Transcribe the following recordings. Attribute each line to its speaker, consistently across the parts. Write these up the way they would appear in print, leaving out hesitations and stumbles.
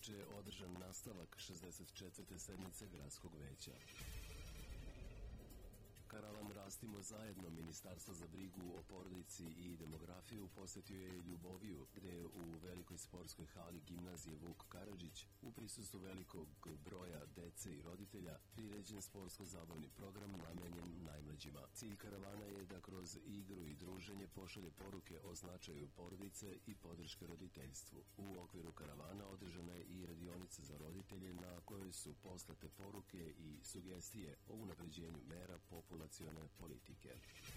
Speaker 1: Juče je održan nastavak 64. sednice Gradskog veća. Karavan Rastimo zajedno Ministarstvo za brigu o porodici i demografiju posetio je Ljuboviju, gde je u velikoj sportskoj hali gimnazije Vuk Karadžić u prisustvu velikog broja dece i roditelja priređen sportsko-zabavni program namenjen najmlađima. Cilj karavana je da kroz igru i druženje pošalje poruke o značaju porodice i podrške roditeljstvu. U okviru karavana održana je i radionica za roditelje na kojoj su poslate poruke i sugestije o unapređenju mera populacione politike.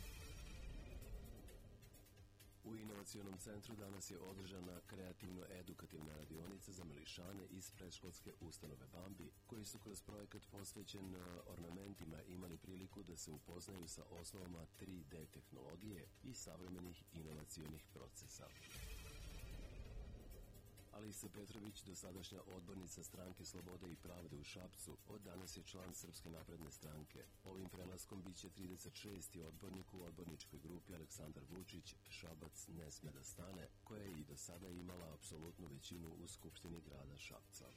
Speaker 1: U Inovacionom centru danas je održana kreativno-edukativna radionica za mališane iz predškolske ustanove Bambi, koji su kroz projekat posvećen ornamentima imali priliku da se upoznaju sa osnovama 3D tehnologije i savremenih inovacionih procesa. Alisa Petrović, dosadašnja odbornica Stranke Slobode i pravde u Šapcu, od danas je član Srpske napredne stranke. Ovim prelaskom biće 36. odbornik u odborničkoj grupi Aleksandar Vučić, Šabac ne sme da stane, koja je i do sada imala apsolutnu većinu u Skupštini grada Šapca.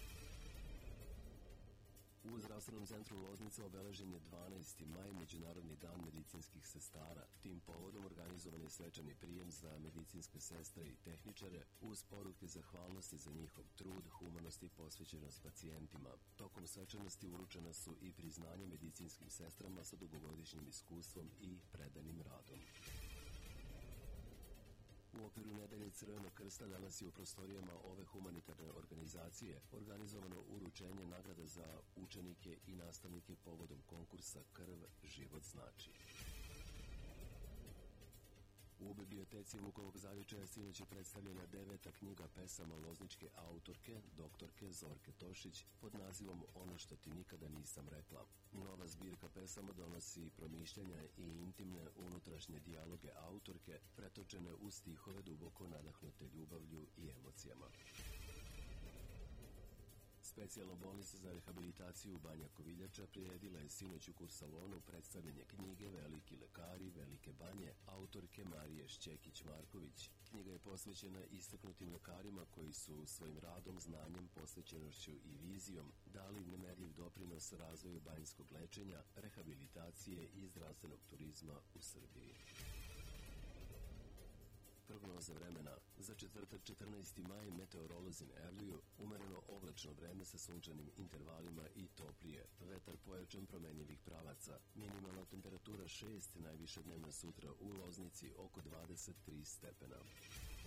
Speaker 1: U Zdravstvenom centru Loznica obeležen je 12. maj, Međunarodni dan medicinskih sestara. Tim povodom organizovan je svečani prijem za medicinske sestre i tehničare uz poruke zahvalnosti za njihov trud, humanost i posvećenost pacijentima. Tokom svečanosti uručena su i priznanja medicinskim sestrama sa dugogodišnjim iskustvom i predanim radom. U okviru Nedelje Crvenog krsta danas je u prostorijama ove humanitarne organizacije organizovano uručenje nagrada za učenike i nastavnike povodom konkursa Krv život znači. U biblioteci Vukovog Zavičaja sinoć je predstavljena 9. knjiga pesama lozničke autorke, doktorke Zorke Tošić, pod nazivom Ono što ti nikada nisam rekla. Nova zbirka pesama donosi promišljanja i intimne unutrašnje dijaloge autorke, pretočene u stihove duboko nadahnute ljubavlju i emocijama. Specijalna bolnica za rehabilitaciju Banja Koviljača priredila je sinoć u Kursalonu predstavljanje knjige Veliki lekari, Velike banje, autorke Marije Šćekić-Marković. Knjiga je posvećena istaknutim lekarima koji su svojim radom, znanjem, posvećenošću i vizijom dali nemerljiv doprinos razvoju banjskog lečenja, rehabilitacije i zdravstvenog turizma u Srbiji. Prognoza vremena. Za četvrtak 14. maj meteorolozi najavljuju umereno oblačno vreme sa sunčanim intervalima i toplije. Vetar pojačan promenjivih pravaca. Minimalna temperatura 6, najviša dnevna sutra u Loznici oko 23 stepena.